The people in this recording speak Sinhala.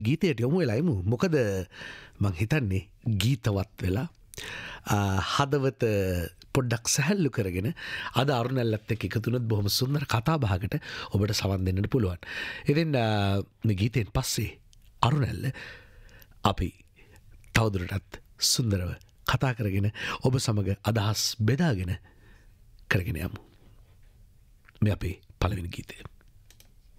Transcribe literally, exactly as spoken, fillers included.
ගීතයට යොමු වෙලායිමු. මොකද මං හිතන්නේ ගීතවත් වෙලා හදවත පොඩ්ඩක් සැහැල්ලු කරගෙන අද අරුණැල්ලත් එක්ක එකතු වුණොත් බොහොම සුන්දර කතා බහකට ඔබට සවන් දෙන්නට පුළුවන්. ඉතින් මේ ගීතෙන් පස්සේ අරුණැල්ල අපි තවදුරටත් සුන්දරව කතා කරගෙන ඔබ සමග අදහස් බෙදාගෙන කරගෙන යමු. මේ අපේ පළවෙනි ගීතය.